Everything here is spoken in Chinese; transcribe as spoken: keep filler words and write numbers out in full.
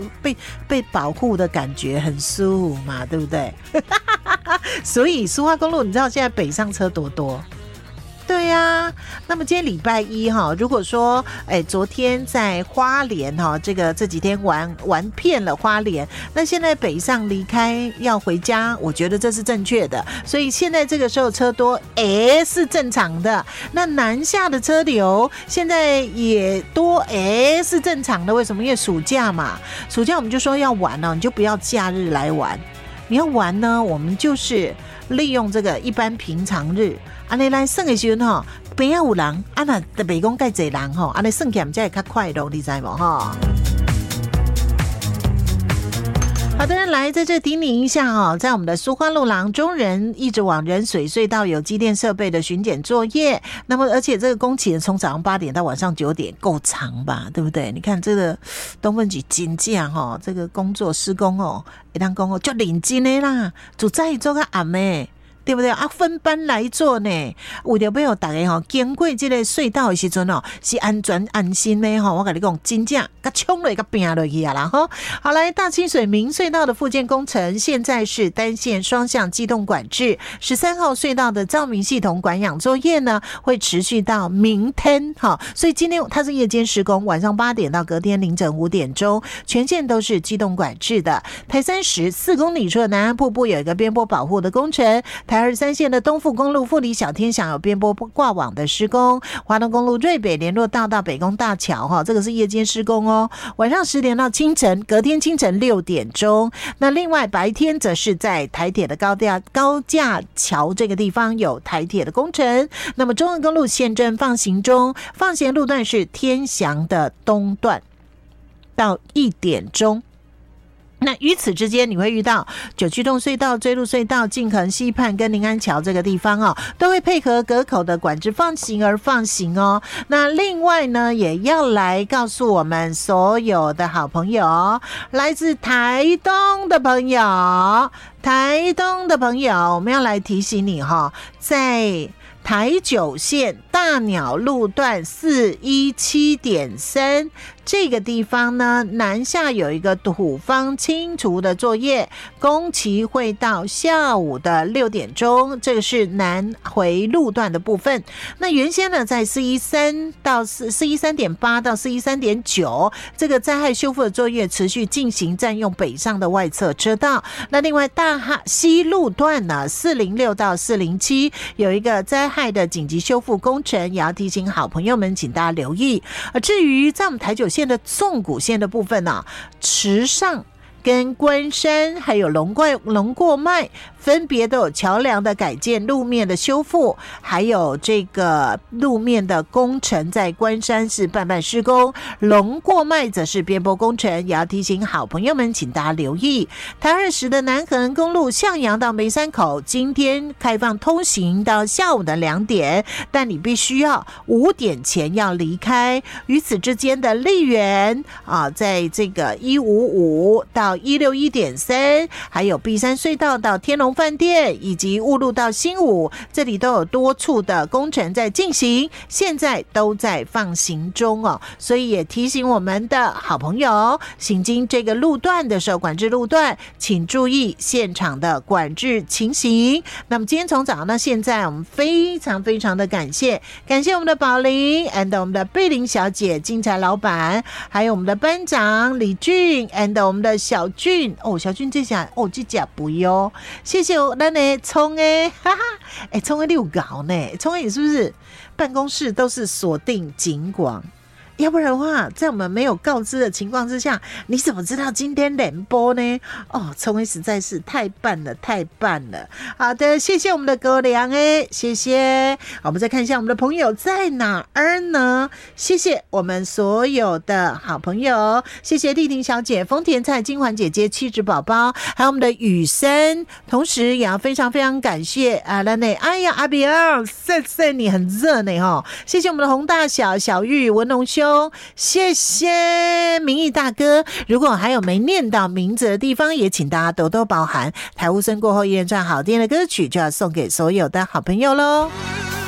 被被保护的感觉很舒服嘛，对不对？所以苏花公路，你知道现在北上车多多？对呀、啊，那么今天礼拜一哈，如果说哎，昨天在花莲哈，这个这几天玩玩遍了花莲，那现在北上离开要回家，我觉得这是正确的，所以现在这个时候车多，哎是正常的。那南下的车流现在也多，哎是正常的。为什么？因为暑假嘛，暑假我们就说要玩哦，你就不要假日来玩，你要玩呢，我们就是利用这个一般平常日。安尼来算的时候吼，边仔有人，啊那特别讲介济人吼，安尼算起来才会较快乐，你知无吼？好的，来在这提醒一下哦，在我们的苏花路廊中人一直往仁水隧道有机电设备的巡检作业，那么而且这个工期从早上八点到晚上九点，够长吧？对不对？你看这个东分局金价哈，这个工作施工哦，一旦工哦就认真的啦，就在做个暗的。对不对啊？分班来做呢，为了要大家吼经过这个隧道的时阵哦，是安全安心的吼。我跟你讲，真正甲冲落甲拼落去啊啦吼。好，来大清水明隧道的复建工程，现在是单线双向机动管制。十三号隧道的照明系统管养作业呢，会持续到明天哈。所以今天它是夜间施工，晚上八点到隔天凌晨五点钟，全线都是机动管制的。台三十四公里处的南安瀑布有一个边坡保护的工程。台二三线的东富公路富里小天祥有边坡挂网的施工，华东公路瑞北联络道到北宫大桥哈，这个是夜间施工哦，晚上十点到清晨，隔天清晨六点钟。那另外白天则是在台铁的高架高架桥这个地方有台铁的工程。那么中横公路现正放行中，放行路段是天祥的东段到一点钟。那于此之间，你会遇到九曲洞隧道、追鹿隧道、静恒溪畔跟临安桥这个地方哦，都会配合隔口的管制放行而放行哦。那另外呢，也要来告诉我们所有的好朋友，来自台东的朋友，台东的朋友，我们要来提醒你哈、哦，在台九线大鸟路段四一七点三这个地方呢，南下有一个土方清除的作业，工期会到下午的六点钟，这个是南回路段的部分。那原先呢，在四一三到四一三点八到四一三点九，这个灾害修复的作业持续进行，占用北上的外侧车道。那另外大哈西路段呢，四零六到四零七有一个灾害的紧急修复工程，也要提醒好朋友们，请大家留意。而至于在我们台九线的纵谷线的部分呢、啊，池上跟关山还有龙怪龙过脉分别都有桥梁的改建、路面的修复，还有这个路面的工程，在关山是办办施工，龙过脉则是边坡工程，也要提醒好朋友们，请大家留意。台二十的南横公路向阳到梅山口，今天开放通行到下午的两点，但你必须要五点前要离开。与此之间的丽园啊，在这个一五五到一六一点三，还有碧山隧道到天龙饭店以及雾路到新武，这里都有多处的工程在进行，现在都在放行中哦。所以也提醒我们的好朋友，行经这个路段的时候，管制路段，请注意现场的管制情形。那么今天从早上到现在，我们非常非常的感谢，感谢我们的宝玲 and 我们的贝玲小姐、金财老板，还有我们的班长李俊 and 我们的小俊哦，小俊这下哦这下不哟，谢谢咱的聪诶，哈哈，哎聪诶你有搞呢，聪诶你是不是办公室都是锁定警广？要不然的话，在我们没有告知的情况之下，你怎么知道今天连播呢？哦，聪威实在是太棒了，太棒了！好的，谢谢我们的哥良哎，谢谢。我们再看一下我们的朋友在哪儿呢？谢谢我们所有的好朋友，谢谢丽婷小姐、丰田菜、金环姐姐、气质宝宝，还有我们的雨生，同时也要非常非常感谢啊，那呢，哎呀，阿比尔，谢谢你很热呢哈，谢谢我们的洪大小、小玉、文龙兄。谢谢明义大哥，如果还有没念到名字的地方，也请大家多多包涵。台呼声过后，一连串好听的歌曲就要送给所有的好朋友咯。